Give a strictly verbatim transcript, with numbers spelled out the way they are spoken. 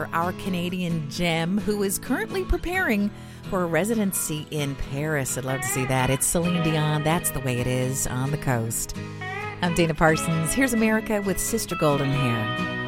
our Canadian gem who is currently preparing for a residency in Paris. I'd love to see that. It's Celine Dion. That's the way it is on the coast. I'm Dana Parsons. Here's America with Sister Golden Hair.